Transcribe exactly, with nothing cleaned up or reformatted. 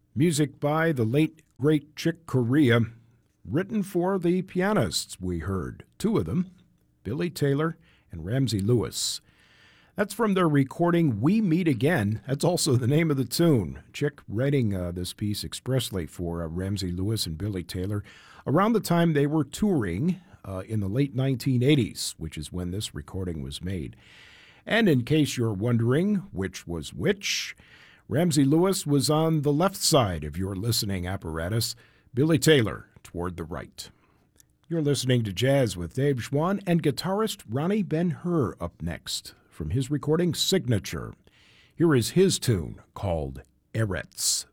Music by the late, great Chick Corea, written for the pianists we heard, two of them, Billy Taylor and Ramsey Lewis. That's from their recording We Meet Again. That's also the name of the tune. Chick writing uh, this piece expressly for uh, Ramsey Lewis and Billy Taylor around the time they were touring uh, in the late nineteen eighties, which is when this recording was made. And in case you're wondering which was which, Ramsey Lewis was on the left side of your listening apparatus, Billy Taylor toward the right. You're listening to Jazz with Dave Schwann and guitarist Ronnie Ben-Hur up next from his recording Signature. Here is his tune called Eretz.